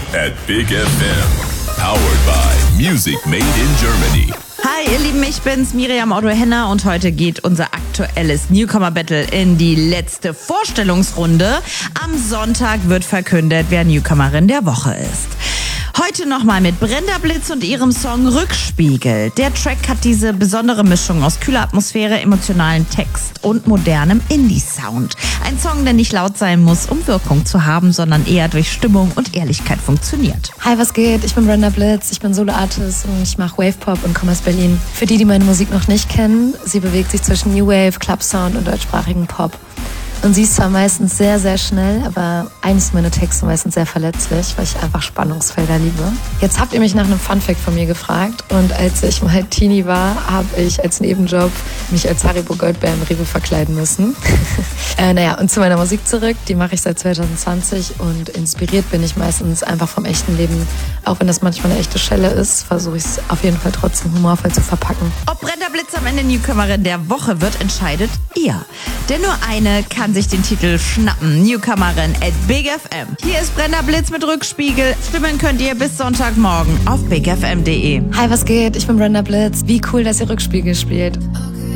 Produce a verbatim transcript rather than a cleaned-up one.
at Big F M. Powered by Music Made in Germany. Hi ihr Lieben, ich bin's, Miriam Otto-Henner und heute geht unser aktuelles Newcomer-Battle in die letzte Vorstellungsrunde. Am Sonntag wird verkündet, wer Newcomerin der Woche ist. Heute nochmal mit Brenda Blitz und ihrem Song Rückspiegel. Der Track hat diese besondere Mischung aus kühler Atmosphäre, emotionalen Text und modernem Indie-Sound. Ein Song, der nicht laut sein muss, um Wirkung zu haben, sondern eher durch Stimmung und Ehrlichkeit funktioniert. Hi, was geht? Ich bin Brenda Blitz, ich bin Solo-Artist und ich mache Wave-Pop und komme aus Berlin. Für die, die meine Musik noch nicht kennen, sie bewegt sich zwischen New Wave, Club-Sound und deutschsprachigen Pop. Und sie ist zwar meistens sehr, sehr schnell, aber eigentlich sind meine Texte meistens sehr verletzlich, weil ich einfach Spannungsfelder liebe. Jetzt habt ihr mich nach einem Funfact von mir gefragt und als ich mal Teenie war, habe ich als Nebenjob mich als Haribo Goldbär im Rewe verkleiden müssen. äh, naja, und zu meiner Musik zurück, die mache ich seit zwanzig zwanzig und inspiriert bin ich meistens einfach vom echten Leben. Auch wenn das manchmal eine echte Schelle ist, versuche ich es auf jeden Fall trotzdem humorvoll zu verpacken. Ob Brenda Blitz am Ende Newcomerin der Woche wird, entscheidet ihr. Denn nur eine kann sich den Titel schnappen. Newcomerin at Big F M. Hier ist Brenda Blitz mit Rückspiegel. Stimmen könnt ihr bis Sonntagmorgen auf big f m punkt d e. Hi, was geht? Ich bin Brenda Blitz. Wie cool, dass ihr Rückspiegel spielt.